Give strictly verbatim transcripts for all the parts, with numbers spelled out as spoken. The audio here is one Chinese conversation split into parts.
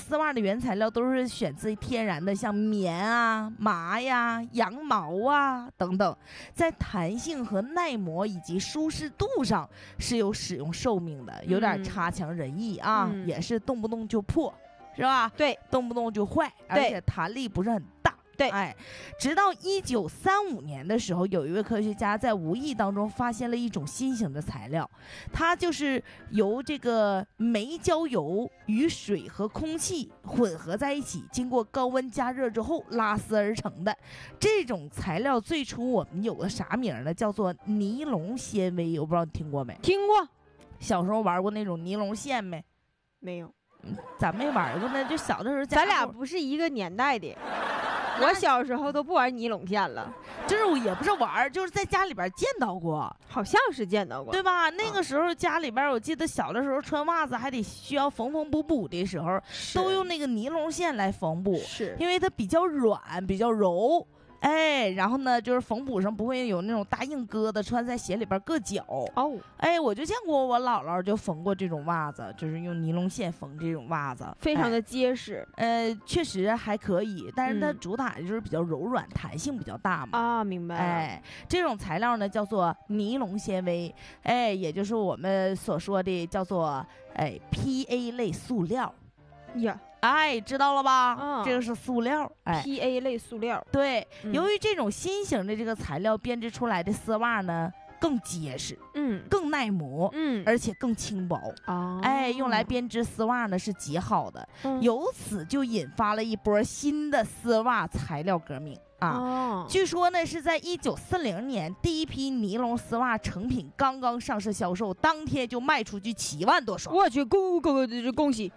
丝袜的原材料都是选自天然的，像棉啊、麻呀、羊毛啊等等，在弹性和耐磨以及舒适度上是有使用寿命的，有点差强人意啊， 嗯、 也是动不动就破，是吧？ 对， 动不动就坏，而且弹力不是很大。 对， 哎，直到一九三五年的时候，有一位科学家在无意当中发现了一种新型的材料，它就是由这个煤焦油与水和空气混合在一起，经过高温加热之后拉丝而成的。这种材料最初我们有个啥名呢？叫做尼龙纤维，我不知道你听过没？ 听过， 小时候玩过那种尼龙线没？ 没有， 嗯，咱没玩过呢，就小的时候咱俩不是一个年代的。我小时候都不玩尼龙线了， 就是也不是玩，就是在家里边见到过， 好像是见到过， 对吧？那个时候家里边，我记得小的时候穿袜子还得需要缝缝补补的时候，都用那个尼龙线来缝补， 是因为它比较软，比较柔。哎，然后呢，就是缝补上不会有那种大硬疙瘩，穿在鞋里边硌脚。 哦， 哎，我就见过我姥姥就缝过这种袜子，就是用尼龙线缝这种袜子， 非常的结实。 哎、呃，确实还可以，但是它主打的就是比较柔软，嗯、弹性比较大嘛。 啊，明白了。 哎，这种材料呢叫做尼龙纤维，哎，也就是我们所说的叫做哎 P A 类塑料。 呀。 哎，知道了吧？ 嗯、 这个是塑料，哎 ，P A 类塑料。 对， 嗯、 由于这种新型的这个材料编织出来的丝袜呢，更结实， 嗯， 更耐磨， 嗯， 而且更轻薄。 哦， 哎，用来编织丝袜呢是极好的， 嗯、 由此就引发了一波新的丝袜材料革命。啊， 哦、 据说呢是在一九四零年，第一批尼龙丝袜成品刚刚上市销售，当天就卖出去七万多双。 我去，恭恭恭喜！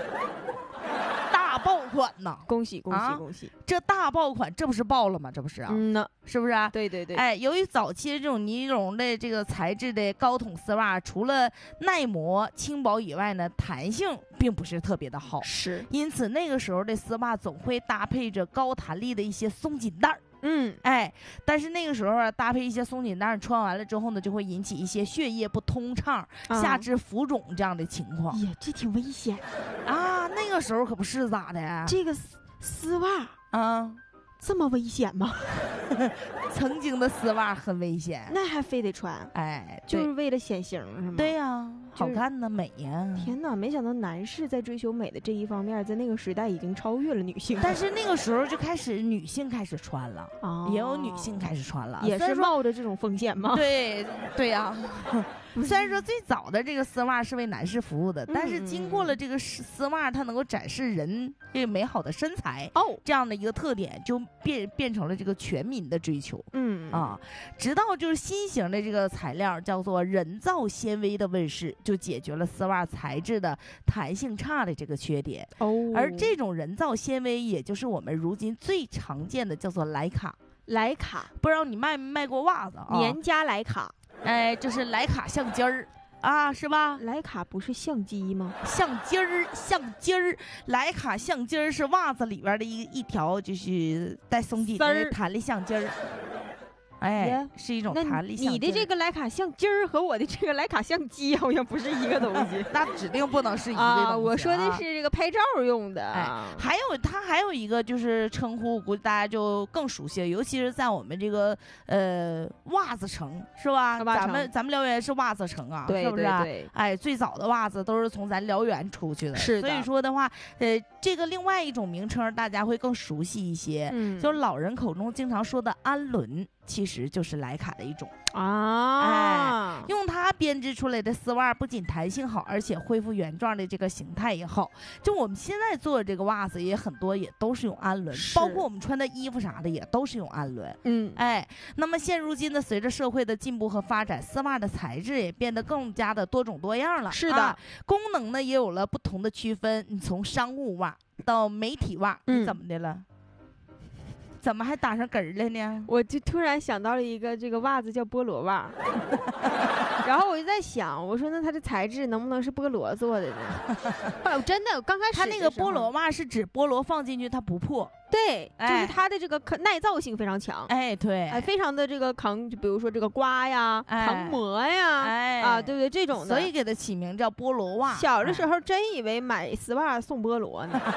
大爆款呐！ 恭喜恭喜、 啊、 恭喜！ 这大爆款，这不是爆了吗？这不是啊？ 嗯呢， 是不是啊？ 对对对。 哎，由于早期这种尼龙的这个材质的高筒丝袜，除了耐磨、轻薄以外呢，弹性并不是特别的好。 是。 因此那个时候的丝袜总会搭配着高弹力的一些松紧带儿。 嗯， 哎，但是那个时候啊，搭配一些松紧带，穿完了之后呢，就会引起一些血液不通畅、啊、下肢浮肿这样的情况。 呀，这挺危险啊！那个时候可不是咋的， 这个丝丝袜啊， 这么危险吗？ 曾经的丝袜很危险， 那还非得穿？ 哎， 就是为了显形是吗？ 对呀、啊，好看呢，美呀！ 天哪，没想到男士在追求美的这一方面，在那个时代已经超越了女性。 但是那个时候就开始女性开始穿了， 哦、 也有女性开始穿了， 也是冒着这种风险吗？ 对对呀、啊。虽然说最早的这个丝袜是为男士服务的， 嗯、 但是经过了这个丝袜，它能够展示人这个美好的身材哦， 这样的一个特点，就变变成了这个全民的追求。 嗯啊，直到就是新型的这个材料叫做人造纤维的问世，就解决了丝袜材质的弹性差的这个缺点。 哦， 而这种人造纤维，也就是我们如今最常见的叫做莱卡。 莱卡， 不知道你卖没卖过袜子啊？ 棉加莱卡。 哎，这是莱卡相机儿啊，是吧？ 莱卡不是相机吗？ 相机儿，相机儿，莱卡相机儿是袜子里边的一一条，就是带松紧的弹力相机儿。哎， yeah, 是一种弹力相机。 你的这个莱卡相机儿和我的这个莱卡相机好像不是一个东西， 那指定不能是一个东西、啊啊。我说的是这个拍照用的。 哎，还有它还有一个就是称呼，估计大家就更熟悉了，尤其是在我们这个呃袜子城是吧？咱们咱们辽源是袜子城啊， 对是不是、啊？ 对对。 哎，最早的袜子都是从咱辽源出去的， 是的。 所以说的话，呃，这个另外一种名称大家会更熟悉一些， 嗯， 就是老人口中经常说的氨纶。其实就是莱卡的一种啊， 哎，用它编织出来的丝袜不仅弹性好，而且恢复原状的这个形态也好。就我们现在做的这个袜子也很多，也都是用氨纶，包括我们穿的衣服啥的也都是用氨纶。 嗯， 哎，那么现如今呢，随着社会的进步和发展，丝袜的材质也变得更加的多种多样了。 是的， 啊、功能呢也有了不同的区分。你从商务袜到媒体袜， 嗯、 你怎么的了？怎么还打上根儿了呢？ 我就突然想到了一个这个袜子叫菠萝袜，然后我就在想，我说那它的材质能不能是菠萝做的呢？后来我真的，我刚开始它那个菠萝袜是指菠萝放进去它不破， 对， 哎、 就是它的这个耐造性非常强， 哎，对， 哎，非常的这个抗，就比如说这个刮呀、 哎、 抗磨呀， 哎啊，对不对？这种的， 所以给它起名叫菠萝袜。 小的时候真以为买丝袜送菠萝呢。